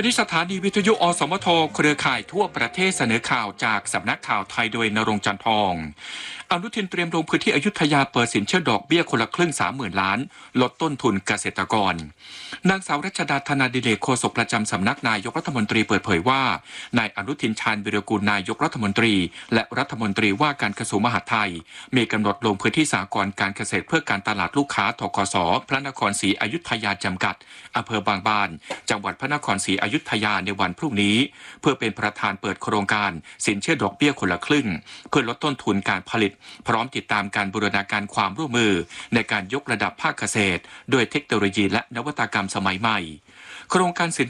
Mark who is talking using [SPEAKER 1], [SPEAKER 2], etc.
[SPEAKER 1] ไปที่สถานีวิทยุอสมทเครือข่ายทั่วประเทศเสนอข่าวจากสำนักข่าวไทยโดยณรงค์จันทร์ทองอนุทินเตรียมลงพื้นที่อยุธยาเปิดสินเชื่อดอกเบี้ยคนละครึ่ง 30,000 ล้านลดต้นทุนเกษตรกรนางสาวรัชดาธนาดิเลกโฆษกประจำสำนักนายกรัฐมนตรีเปิดเผยว่านายอนุทินชาญวิรากูลนายกรัฐมนตรีและรัฐมนตรีว่าการกระทรวงมหาดไทยมีกำหนดลงพื้นที่สหกรณ์การเกษตรเพื่อการตลาดลูกค้าธกส.พระนครศรีอยุธยาจำกัดอำเภอบางบานจังหวัดพระนครศรีอยุธยาในวันพรุ่งนี้เพื่อเป็นประธานเปิดโครงการสินเชื่อดอกเบี้ยคนละครึ่งเพื่อลดต้นทุนการผลิตพร้อมติดตามการบูรณาการความร่วมมือในการยกระดับภาคเกษตรด้วยเทคโนโลยีและนวัตกรรมสมัยใหม่โครงการสิน